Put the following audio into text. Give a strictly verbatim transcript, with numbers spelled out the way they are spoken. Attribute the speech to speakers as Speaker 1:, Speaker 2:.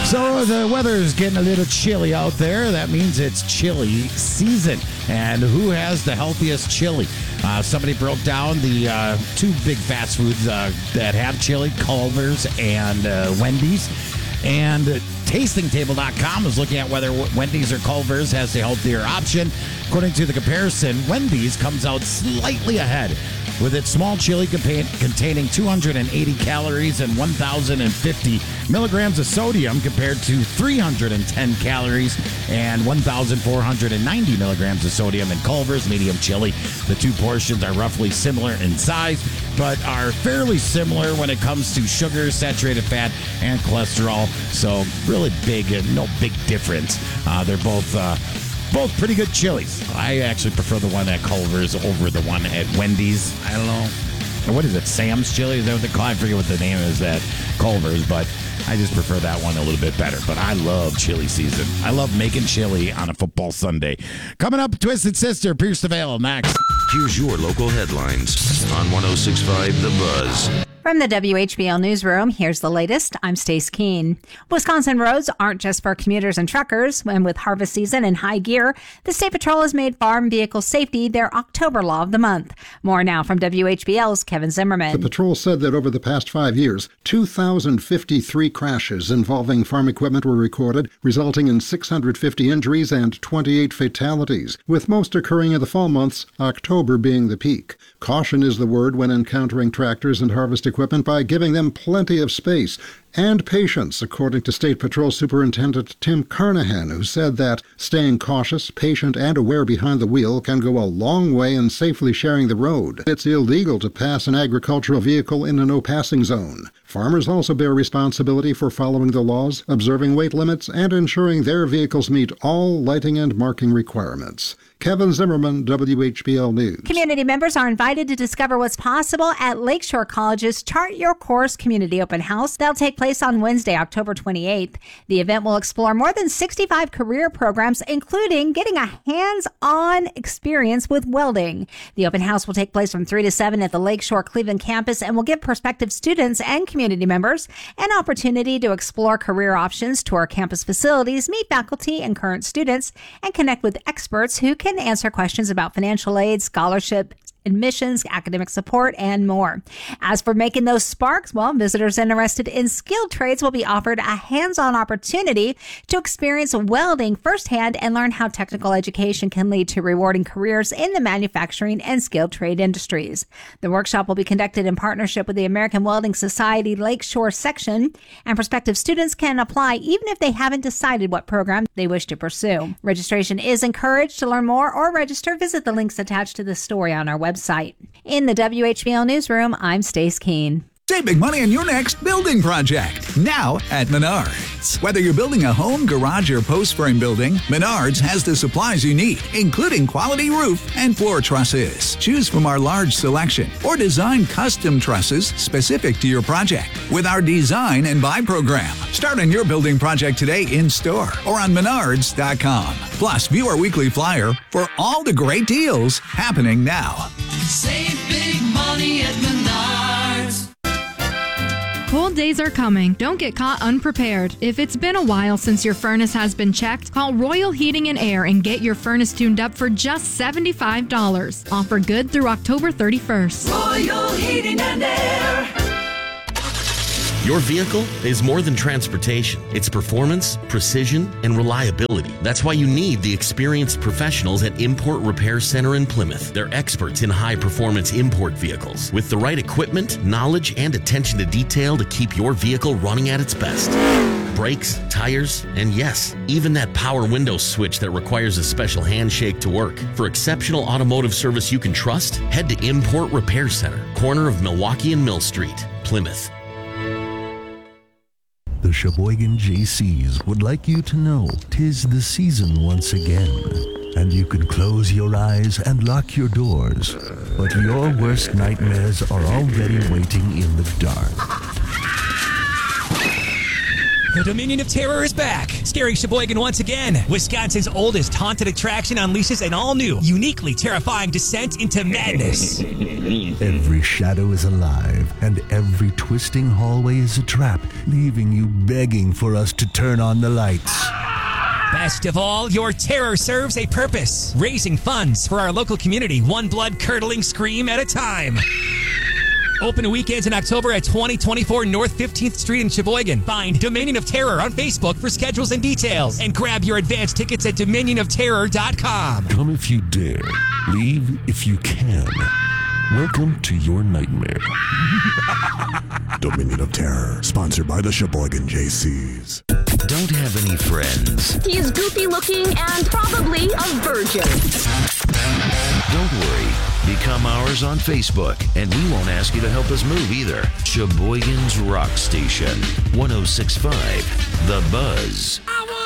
Speaker 1: So the weather is getting a little chilly out there. That means it's chili season. And who has the healthiest chili? Uh, somebody broke down the uh, two big fast foods uh, that have chili, Culver's and uh, Wendy's. And uh, tasting table dot com is looking at whether Wendy's or Culver's has the healthier option. According to the comparison, Wendy's comes out slightly ahead with its small chili containing two hundred eighty calories and one thousand fifty milligrams of sodium compared to three hundred ten calories and one thousand four hundred ninety milligrams of sodium in Culver's medium chili. The two portions are roughly similar in size, but are fairly similar when it comes to sugar, saturated fat, and cholesterol. So really big, no big difference. Uh, they're both... Uh, Both pretty good chilies. I actually prefer the one at Culver's over the one at Wendy's. I don't know. What is it? Sam's Chili? Is that what they call it? I forget what the name is at Culver's, but I just prefer that one a little bit better. But I love chili season. I love making chili on a football Sunday. Coming up, Twisted Sister, Pierce the Veil, next.
Speaker 2: Here's your local headlines on one oh six point five The Buzz.
Speaker 3: From the W H B L Newsroom, here's the latest. I'm Stace Keene. Wisconsin roads aren't just for commuters and truckers. And with harvest season in high gear, the State Patrol has made farm vehicle safety their October law of the month. More now from W H B L's Kevin Zimmerman.
Speaker 4: The patrol said that over the past five years, two thousand fifty-three crashes involving farm equipment were recorded, resulting in six hundred fifty injuries and twenty-eight fatalities, with most occurring in the fall months, October being the peak. Caution is the word when encountering tractors and harvest equipment. equipment by giving them plenty of space and patience, according to State Patrol Superintendent Tim Carnahan, who said that staying cautious, patient, and aware behind the wheel can go a long way in safely sharing the road. It's illegal to pass an agricultural vehicle in a no-passing zone. Farmers also bear responsibility for following the laws, observing weight limits, and ensuring their vehicles meet all lighting and marking requirements. Kevin Zimmerman, W H B L News.
Speaker 3: Community members are invited to discover what's possible at Lakeshore College's Chart Your Course Community Open House. They'll take place on Wednesday, October twenty-eighth. The event will explore more than sixty-five career programs, including getting a hands-on experience with welding. The open house will take place from three to seven at the Lakeshore Cleveland campus and will give prospective students and community members an opportunity to explore career options, tour campus facilities, meet faculty and current students, and connect with experts who can answer questions about financial aid, scholarship, admissions, academic support, and more. As for making those sparks, well, visitors interested in skilled trades will be offered a hands-on opportunity to experience welding firsthand and learn how technical education can lead to rewarding careers in the manufacturing and skilled trade industries. The workshop will be conducted in partnership with the American Welding Society Lakeshore section, and prospective students can apply even if they haven't decided what program they wish to pursue. Registration is encouraged. To learn more or register, visit the links attached to this story on our website. In the W H B L Newsroom, I'm Stace Keene.
Speaker 5: Save big money on your next building project, now at Menards. Whether you're building a home, garage, or post frame building, Menards has the supplies you need, including quality roof and floor trusses. Choose from our large selection or design custom trusses specific to your project with our Design and Buy program. Start on your building project today in store or on menards dot com. Plus, view our weekly flyer for all the great deals happening now.
Speaker 6: Save big money at Menards.
Speaker 7: Cold days are coming. Don't get caught unprepared. If it's been a while since your furnace has been checked, call Royal Heating and Air and get your furnace tuned up for just seventy-five dollars. Offer good through October thirty-first.
Speaker 6: Royal Heating and Air.
Speaker 8: Your vehicle is more than transportation. It's performance, precision, and reliability. That's why you need the experienced professionals at Import Repair Center in Plymouth. They're experts in high-performance import vehicles with the right equipment, knowledge, and attention to detail to keep your vehicle running at its best. Brakes, tires, and yes, even that power window switch that requires a special handshake to work. For exceptional automotive service you can trust, head to Import Repair Center, corner of Milwaukee and Mill Street, Plymouth.
Speaker 9: The Sheboygan J Cs would like you to know 'tis the season once again, and you can close your eyes and lock your doors, but your worst nightmares are already waiting in the dark.
Speaker 10: The Dominion of Terror is back, scaring Sheboygan once again. Wisconsin's oldest haunted attraction unleashes an all-new, uniquely terrifying descent into madness.
Speaker 9: Every shadow is alive, and every twisting hallway is a trap, leaving you begging for us to turn on the lights.
Speaker 10: Best of all, your terror serves a purpose, raising funds for our local community, one blood-curdling scream at a time. Open weekends in October at twenty twenty-four North fifteenth Street in Sheboygan. Find Dominion of Terror on Facebook for schedules and details. And grab your advance tickets at dominion of terror dot com.
Speaker 9: Come if you dare. Leave if you can. Welcome to your nightmare.
Speaker 11: Dominion of Terror, sponsored by the Sheboygan J Cs.
Speaker 2: Don't have any friends?
Speaker 12: He is goofy looking and probably a virgin.
Speaker 2: Don't worry. Become ours on Facebook, and we won't ask you to help us move either. Sheboygan's Rock Station, one oh six point five The Buzz.